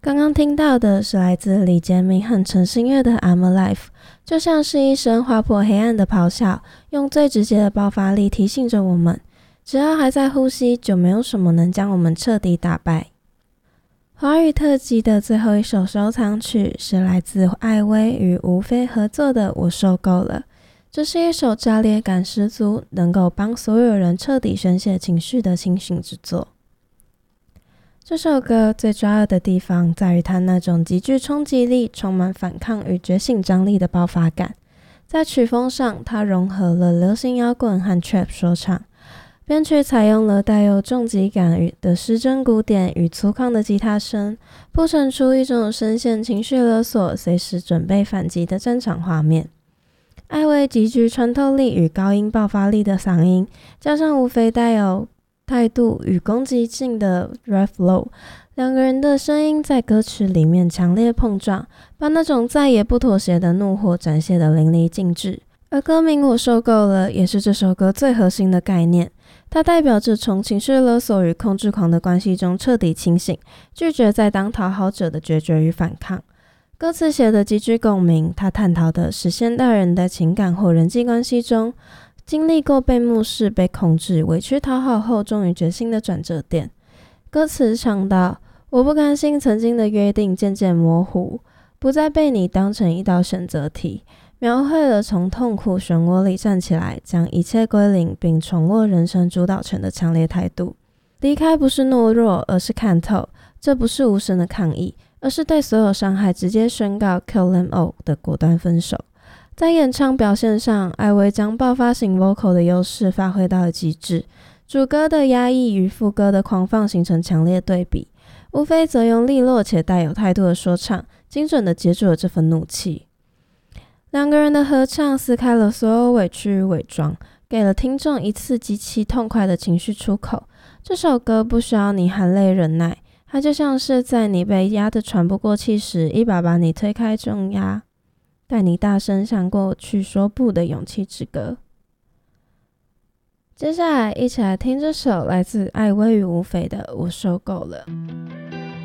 刚刚听到的是来自李杰明和陈星月的 I'm Alive， 就像是一声划破黑暗的咆哮，用最直接的爆发力提醒着我们，只要还在呼吸，就没有什么能将我们彻底打败。华语特辑的最后一首收藏曲是来自艾薇与吴非合作的《我受够了》，这是一首炸裂感十足，能够帮所有人彻底宣泄情绪的清醒之作。这首歌最抓耳的地方在于它那种极具冲击力、充满反抗与觉醒张力的爆发感。在曲风上，它融合了流行摇滚和 trap 说唱，编曲采用了带有重击感的失真鼓点与粗犷的吉他声，铺陈出一种深陷情绪勒索、随时准备反击的战场画面。艾薇极具穿透力与高音爆发力的嗓音，加上无非带有态度与攻击性的 rap flow， 两个人的声音在歌曲里面强烈碰撞，把那种再也不妥协的怒火展现得淋漓尽致。而歌名我受够了也是这首歌最核心的概念，它代表着从情绪勒索与控制狂的关系中彻底清醒，拒绝再当讨好者的决绝与反抗。歌词写的极具共鸣，它探讨的是现代人的情感或人际关系中经历过被漠视、被控制、委屈讨好后终于决心的转折点。歌词唱到，我不甘心曾经的约定渐渐模糊，不再被你当成一道选择题，描绘了从痛苦漩涡里站起来，将一切归零并重握人生主导权的强烈态度。离开不是懦弱，而是看透，这不是无声的抗议，而是对所有伤害直接宣告 kill them all 的果断分手。在演唱表现上，艾薇将爆发型 vocal 的优势发挥到了极致，主歌的压抑与副歌的狂放形成强烈对比，吴非则用利落且带有态度的说唱，精准地接住了这份怒气。两个人的合唱撕开了所有委屈与伪装，给了听众一次极其痛快的情绪出口。这首歌不需要你含泪忍耐，它就像是在你被压得喘不过气时，一把把你推开重压，带你大声向过去说不的勇气之歌。接下来一起来听这首来自艾薇与吴非的《我受够了》。